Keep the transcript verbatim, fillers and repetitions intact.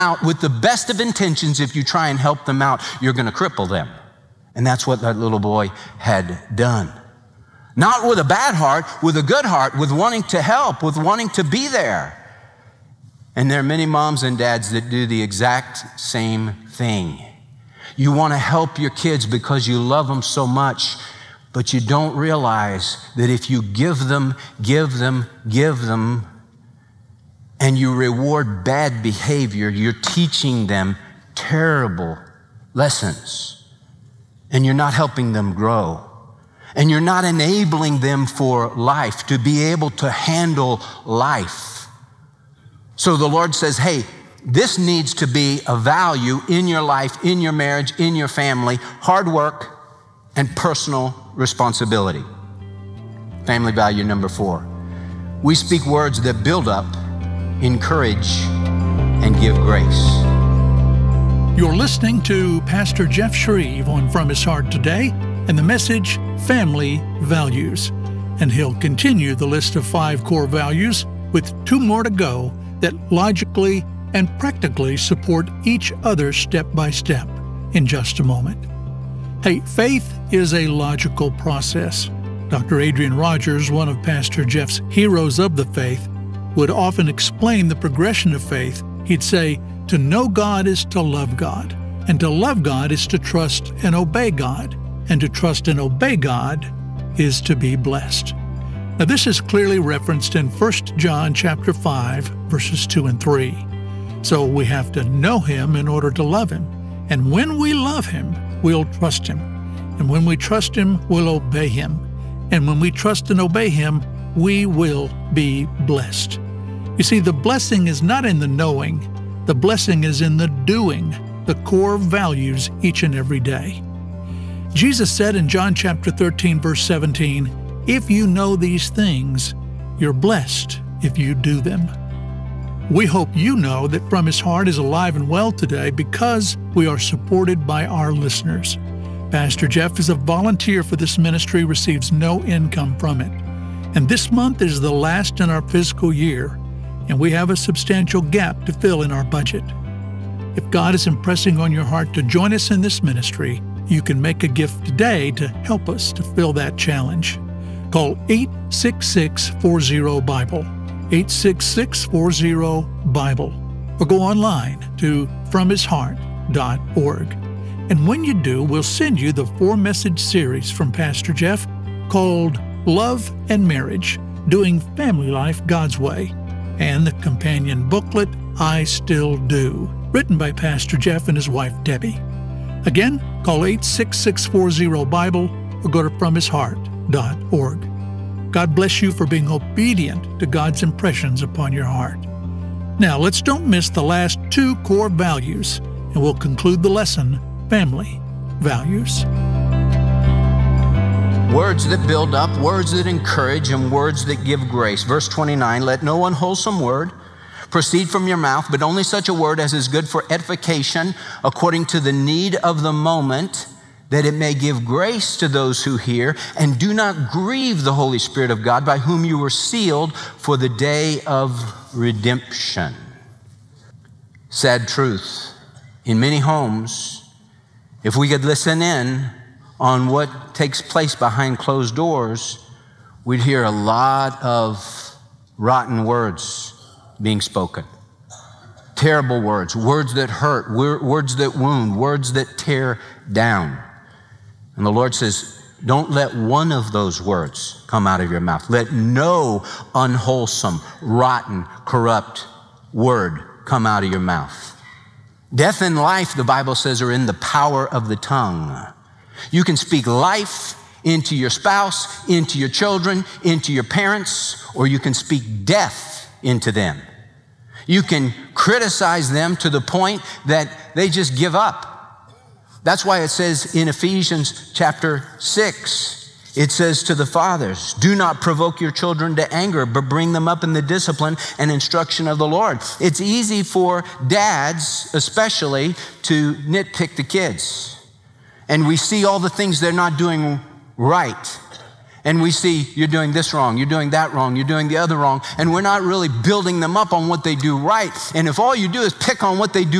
out with the best of intentions. If you try and help them out, you're going to cripple them. And that's what that little boy had done. Not with a bad heart, with a good heart, with wanting to help, with wanting to be there. And there are many moms and dads that do the exact same thing. You want to help your kids because you love them so much, but you don't realize that if you give them, give them, give them, and you reward bad behavior, you're teaching them terrible lessons. And you're not helping them grow. And you're not enabling them for life, to be able to handle life. So the Lord says, hey, this needs to be a value in your life, in your marriage, in your family, hard work and personal responsibility. Family value number four. We speak words that build up, encourage, and give grace. You're listening to Pastor Jeff Shreve on From His Heart Today and the message, Family Values. And he'll continue the list of five core values with two more to go that logically and practically support each other step by step in just a moment. Hey, faith is a logical process. Doctor Adrian Rogers, one of Pastor Jeff's heroes of the faith, would often explain the progression of faith. He'd say, to know God is to love God, and to love God is to trust and obey God, and to trust and obey God is to be blessed. Now, this is clearly referenced in First John chapter five, verses two and three. So we have to know Him in order to love Him. And when we love Him, we'll trust Him. And when we trust Him, we'll obey Him. And when we trust and obey Him, we will be blessed. You see, the blessing is not in the knowing. The blessing is in the doing, the core values each and every day. Jesus said in John chapter thirteen, verse seventeen, if you know these things, you're blessed if you do them. We hope you know that From His Heart is alive and well today because we are supported by our listeners. Pastor Jeff is a volunteer for this ministry, receives no income from it. And this month is the last in our fiscal year, and we have a substantial gap to fill in our budget. If God is impressing on your heart to join us in this ministry, you can make a gift today to help us to fill that challenge. Call eight six six, four zero, Bible, eight six six, four zero, Bible, or go online to from his heart dot org. And when you do, we'll send you the four-message series from Pastor Jeff called Love and Marriage, Doing Family Life God's Way, and the companion booklet, I Still Do, written by Pastor Jeff and his wife, Debbie. Again, call eight six six, four zero, Bible or go to from his heart dot org. God bless you for being obedient to God's impressions upon your heart. Now, let's don't miss the last two core values, and we'll conclude the lesson, Family Values. Words that build up, words that encourage, and words that give grace. Verse twenty-nine, let no unwholesome word proceed from your mouth, but only such a word as is good for edification according to the need of the moment, that it may give grace to those who hear. And do not grieve the Holy Spirit of God, by whom you were sealed for the day of redemption. Sad truth. In many homes, if we could listen in on what takes place behind closed doors, we'd hear a lot of rotten words being spoken. Terrible words, words that hurt, words that wound, words that tear down. And the Lord says, don't let one of those words come out of your mouth. Let no unwholesome, rotten, corrupt word come out of your mouth. Death and life, the Bible says, are in the power of the tongue. You can speak life into your spouse, into your children, into your parents, or you can speak death into them. You can criticize them to the point that they just give up. That's why it says in Ephesians chapter six, it says to the fathers, do not provoke your children to anger, but bring them up in the discipline and instruction of the Lord. It's easy for dads, especially, to nitpick the kids. And we see all the things they're not doing right. And we see you're doing this wrong, you're doing that wrong, you're doing the other wrong, and we're not really building them up on what they do right. And if all you do is pick on what they do